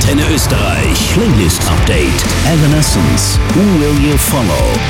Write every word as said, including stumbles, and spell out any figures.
Antenne Österreich Playlist Update. Evanescence. Who Will You Follow?